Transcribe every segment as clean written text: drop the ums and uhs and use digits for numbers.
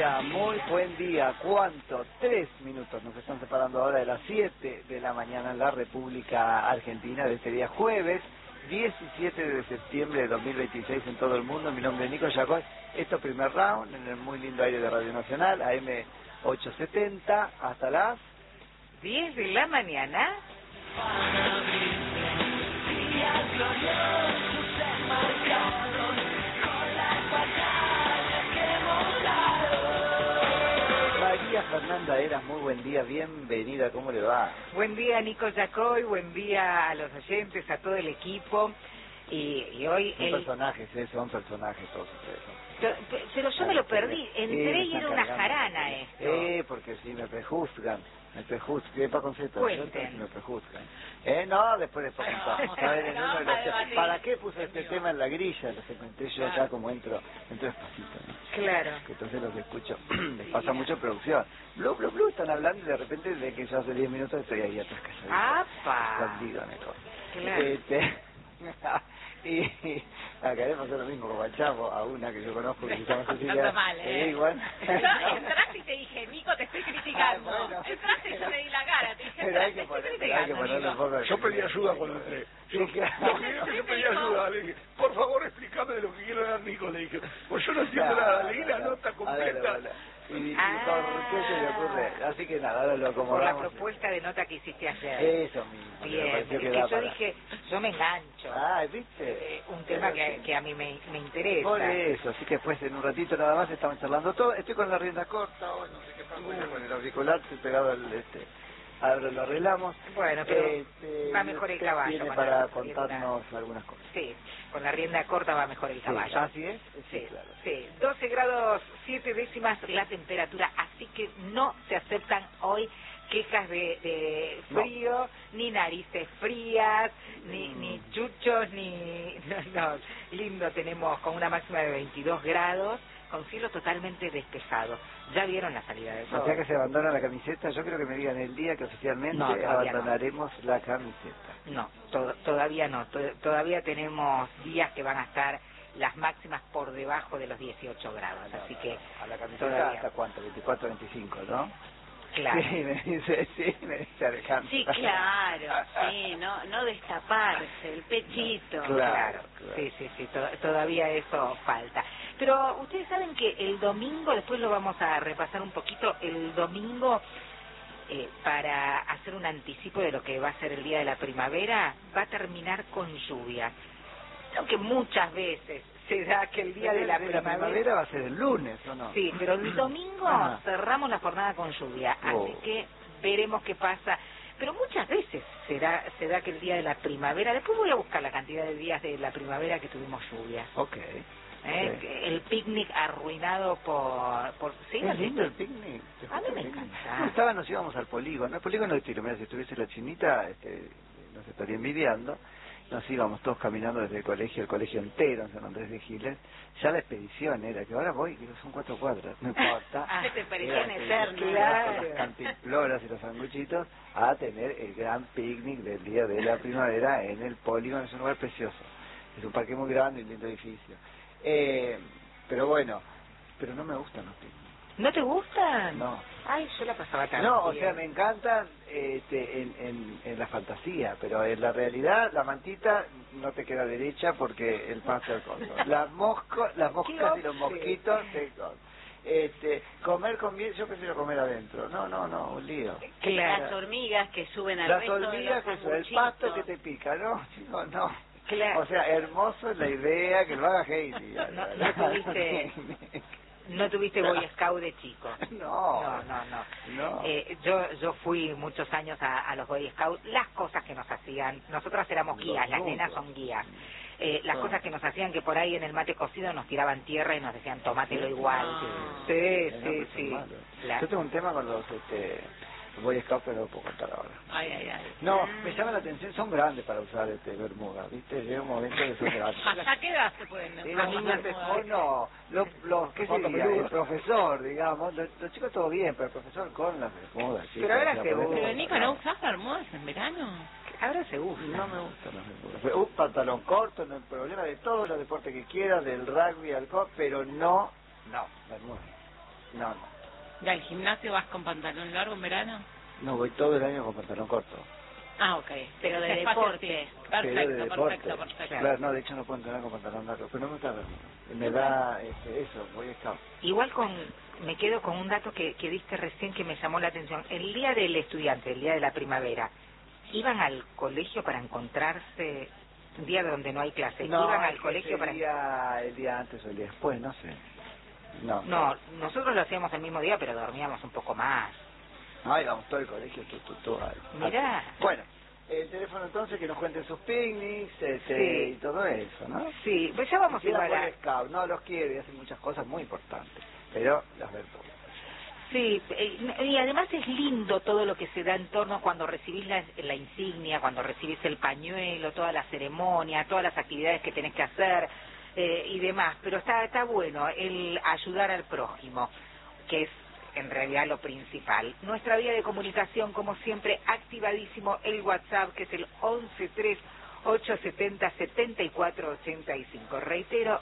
día, muy buen día. ¿Cuánto? 3 minutos nos están separando ahora de las 7 de la mañana en la República Argentina de este día jueves 17 de septiembre de 2026 en todo el mundo. Mi nombre es Nico Yacoy. Esto es Primer Round en el muy lindo aire de Radio Nacional, AM 870, hasta las 10 de la mañana. María Fernanda Eras, muy buen día, bienvenida, ¿cómo le va? Buen día, Nico Yacoy, buen día a los oyentes, a todo el equipo. Y hoy Son personajes, son personajes todos ustedes. Pero yo me lo perdí, entré y era una jarana esto. Porque si me prejuzgan, ¿qué pasa con esto? Cuenten. Me prejuzgan. No, después contamos. ¿Para qué puse este tema en la grilla? Lo comenté yo acá como entro despacito, ¿no? Claro. Que entonces lo que escucho, les pasa mucho producción. Blu, están hablando y de repente de que yo hace 10 minutos estoy ahí atrás calladito. ¡Apa! Escondido en el coche. Claro. Y acá le pasó lo mismo como al Chavo, a una que yo conozco que se llama Cecilia. No mal, igual. Entraste y te dije, Nico, te estoy criticando. Bueno. Entraste y yo te di la cara, te dije, Pero hay que criticando, un poco de... Yo pedí ayuda cuando entré. Yo pedí ayuda, le dije, por favor explícame de lo que quiero dar Nico, le dije, pues yo no entiendo nada, leí la nota completa. ¿Y por qué se le ocurre? Así que nada, ahora lo acomodamos. Por la propuesta de nota que hiciste ayer. Eso mismo. Bien, es que yo dije, yo me engancho. ¿Viste? Un tema que a mí me interesa. Por eso, así que después en un ratito nada más estamos charlando todo. Estoy con la rienda corta, hoy no sé qué pasa, con el auricular, estoy pegado al ahora lo arreglamos. Bueno, pero va mejor el caballo. Viene para contarnos algunas cosas. Sí, con la rienda corta va mejor el caballo. Sí, ¿así es? Sí, claro. Sí, 12 grados 7 décimas la temperatura, así que no se aceptan hoy quejas de frío, ni narices frías, ni chuchos, ni... No, lindo, tenemos con una máxima de 22 grados, con cielo totalmente despejado. ¿Ya vieron la salida del sol? O sea que se abandona la camiseta. Yo creo que me digan el día que oficialmente abandonaremos la camiseta. No, todavía no. Todavía tenemos días que van a estar las máximas por debajo de los 18 grados. Así que a la camiseta todavía. ¿Hasta cuánto? 24, 25, ¿no? Claro. Sí, me dice Alejandro. Sí, claro, sí, no destaparse, el pechito. Claro. Sí, todavía eso falta. Pero ustedes saben que el domingo, después lo vamos a repasar un poquito, el domingo, para hacer un anticipo de lo que va a ser el día de la primavera, va a terminar con lluvia. Aunque muchas veces se da que el día de la primavera va a ser el lunes, ¿o no? Sí, pero el domingo cerramos la jornada con lluvia, así que veremos qué pasa. Pero muchas veces se da que el día de la primavera, después voy a buscar la cantidad de días de la primavera que tuvimos lluvias. Okay. El picnic arruinado por ¿sí? ¿Es lindo el picnic? A mí me encanta. Nos íbamos al polígono. El polígono de tiro, mira, si estuviese la chinita, nos estaría envidiando. Nos íbamos todos caminando desde el colegio entero en San Andrés de Giles. Ya la expedición era, que ahora voy, digo, son 4 cuadras, no importa. Te parecían eternos. Claro. Con las cantimploras y los sanguchitos, a tener el gran picnic del día de la primavera en el polígono. Es un lugar precioso. Es un parque muy grande y un lindo edificio. Pero bueno, pero no me gustan los picnics. ¿No te gustan? No. Ay, yo la pasaba tan No, o bien. sea, me encantan en la fantasía, pero en la realidad la mantita no te queda derecha porque el pan se coso. Las moscas y los mosquitos secos. Comer con bien, yo prefiero comer adentro. No, un lío. Claro. Las hormigas que suben al Las resto hormigas de los que suben, el pasto que te pica, ¿no? Chico, no. Claro. O sea, hermoso es la idea que lo haga Heidi. No tuviste Boy Scout de chico. No. Yo fui muchos años a los Boy Scouts. Las cosas que nos hacían, nosotras éramos guías, las nenas son guías. Las cosas que nos hacían, que por ahí en el mate cocido nos tiraban tierra y nos decían tomátelo igual. Sí. Yo tengo un tema con los Boy Scouts, pero no lo puedo contar ahora. Ay. No, me llama la atención, son grandes para usar bermuda, ¿viste? Llega un momento que son grandes. ¿Hasta qué edad se pueden Las niñas mejor no, ¿qué sería? El profesor, digamos, los chicos todo bien, pero el profesor con las bermudas. Pero ahora se usa. Pero Nico, ¿no usás bermudas en verano? Ahora se usa. No me gustan las bermudas. Un pantalón corto, no hay problema, de todos los deportes que quieras, del rugby al golf, pero no, bermudas. No. ¿Y al gimnasio vas con pantalón largo en verano? No, voy todo el año con pantalón corto. Ah, ok. Pero de deporte. Perfecto. Claro, no, de hecho no puedo entrenar con pantalón largo, pero no me gusta verlo. Me da eso, voy a estar. Igual me quedo con un dato que diste recién que me llamó la atención. El día del estudiante, el día de la primavera, ¿iban al colegio para encontrarse un día donde no hay clase? No, ¿Iban al colegio para...? El día antes o el día después, no sé. No, nosotros lo hacíamos el mismo día, pero dormíamos un poco más. No, íbamos todo el colegio, todo. Mirá. Bueno, el teléfono entonces, que nos cuenten sus picnics, sí. Y todo eso, ¿no? Sí, pues ya vamos igual a... Scout, no, los quiere, hacen muchas cosas muy importantes, pero las ven todas. Sí, y además es lindo todo lo que se da en torno cuando recibís la insignia, cuando recibís el pañuelo, toda la ceremonia, todas las actividades que tenés que hacer y demás, pero está bueno el ayudar al prójimo, que es en realidad lo principal. Nuestra vía de comunicación, como siempre, activadísimo el WhatsApp, que es el 1138707485. Reitero,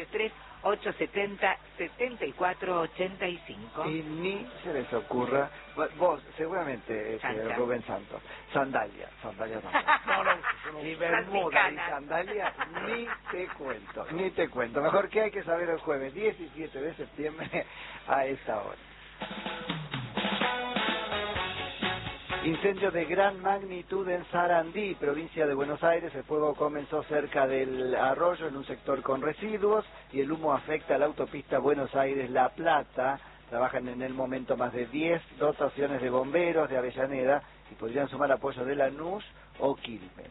1138707485. Y ni se les ocurra, vos seguramente, Rubén Santos, sandalia no. Ni bermuda ni sandalia, ni te cuento. Mejor que hay que saber el jueves 17 de septiembre a esa hora. Incendio de gran magnitud en Sarandí, provincia de Buenos Aires. El fuego comenzó cerca del arroyo en un sector con residuos y el humo afecta a la autopista Buenos Aires-La Plata. Trabajan en el momento más de 10 dotaciones de bomberos de Avellaneda y podrían sumar apoyo de Lanús o Quilmes.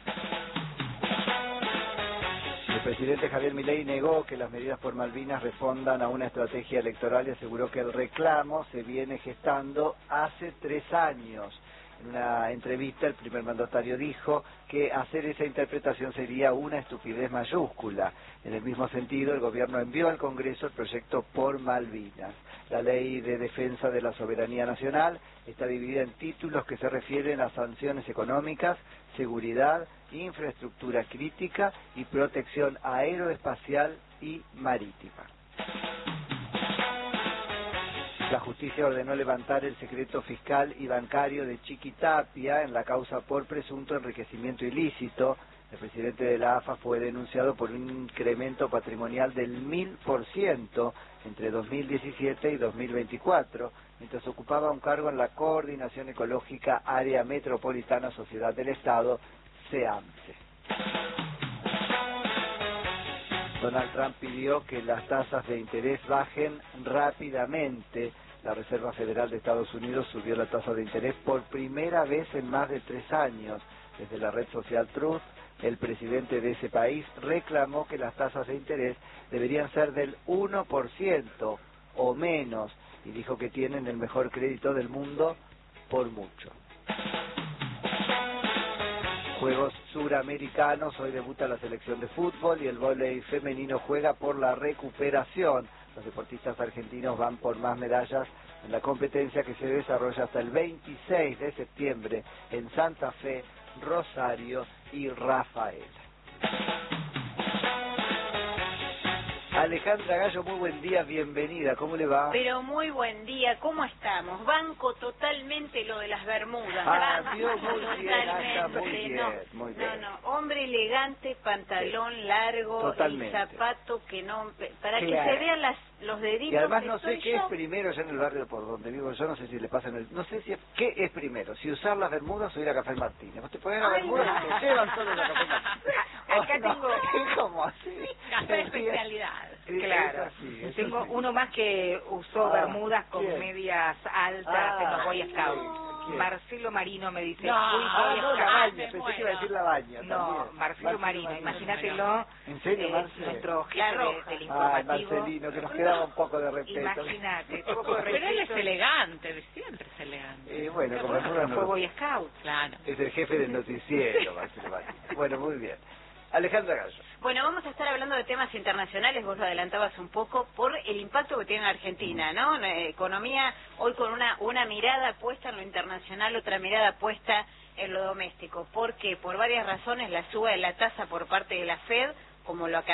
El presidente Javier Milei negó que las medidas por Malvinas respondan a una estrategia electoral y aseguró que el reclamo se viene gestando hace 3 años. En una entrevista, el primer mandatario dijo que hacer esa interpretación sería una estupidez mayúscula. En el mismo sentido, el gobierno envió al Congreso el proyecto por Malvinas. La ley de defensa de la soberanía nacional está dividida en títulos que se refieren a sanciones económicas, seguridad, infraestructura crítica y protección aeroespacial y marítima. La justicia ordenó levantar el secreto fiscal y bancario de Chiquitapia en la causa por presunto enriquecimiento ilícito. El presidente de la AFA fue denunciado por un incremento patrimonial del 1000% entre 2017 y 2024, mientras ocupaba un cargo en la Coordinación Ecológica Área Metropolitana Sociedad del Estado, SEAMSE. Donald Trump pidió que las tasas de interés bajen rápidamente. La Reserva Federal de Estados Unidos subió la tasa de interés por primera vez en más de 3 años. Desde la red social Truth, el presidente de ese país reclamó que las tasas de interés deberían ser del 1% o menos y dijo que tienen el mejor crédito del mundo por mucho. Juegos Suramericanos, hoy debuta la selección de fútbol y el vóley femenino juega por la recuperación. Los deportistas argentinos van por más medallas en la competencia que se desarrolla hasta el 26 de septiembre en Santa Fe, Rosario y Rafaela. Alejandra Gallo, muy buen día, bienvenida, ¿cómo le va? Pero muy buen día, ¿cómo estamos? Banco totalmente lo de las bermudas. Dios, muy bien, muy bien. No, hombre elegante, pantalón largo, totalmente. Y zapato que no, para claro. Que se vean los deditos. Y además no sé qué es primero ya en el barrio por donde vivo, yo no sé si le pasa no sé si qué es primero, si usar las bermudas o ir a Café Martínez. Vos te pones las bermudas y te llevan solo a Café Martínez. Acá tengo... ¿Cómo así? Café especialidad. Claro, tengo uno más que usó bermudas con medias altas en los Boy Scouts. Marcelo Marino me dice, la baña, pensé que iba a decir la baña. No, Marcelo Marino, imagínatelo. ¿En serio, Marcelo? Nuestro jefe del informativo. Marcelino, que nos quedaba un poco de respeto. Imagínate, un poco de respeto. Pero él es elegante, siempre es elegante. Bueno, como fue Boy Scout. Claro. Es el jefe del noticiero, Marcelo Marino. Bueno, muy bien. Alejandra Gallo. Bueno, vamos a estar hablando de temas internacionales, vos lo adelantabas un poco, por el impacto que tiene en Argentina, ¿no? La economía hoy con una mirada puesta en lo internacional, otra mirada puesta en lo doméstico. ¿Por qué? Por varias razones, la suba de la tasa por parte de la FED, como lo acabamos